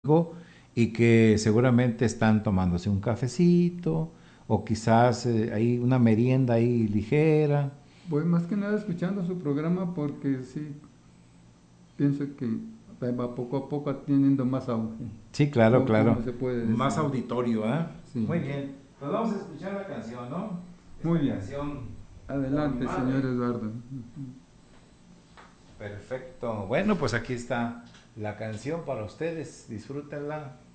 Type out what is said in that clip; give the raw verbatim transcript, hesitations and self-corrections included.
y que seguramente están tomándose un cafecito o quizás eh, hay una merienda ahí ligera. Voy más que nada escuchando su programa porque sí, pienso que va poco a poco teniendo más auge, Sí, claro, o claro. como se puede Más decir. auditorio, ¿eh? Sí, Muy bien. Pues vamos a escuchar la canción, ¿no? muy Esta bien. canción está muy Adelante, señor padre. Eduardo. Perfecto. Bueno, pues aquí está la canción para ustedes. Disfrútenla.